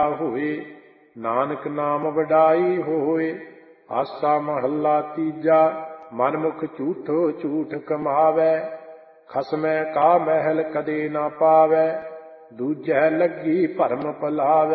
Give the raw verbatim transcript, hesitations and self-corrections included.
ਹੋਏ, ਨਾਨਕ ਨਾਮ ਵਡਾਈ ਹੋਏ। ਆਸਾ ਮਹੱਲਾ ਤੀਜਾ। ਮਨਮੁਖ ਝੂਠੋ ਝੂਠ ਕਮਾਵੈ, ਖਸਮੈ ਕਾ ਮਹਿਲ ਕਦੇ ਨਾ ਪਾਵੈ। ਦੂਜੈ ਲੱਗੀ ਭਰਮ ਭੁਲਾਵੈ,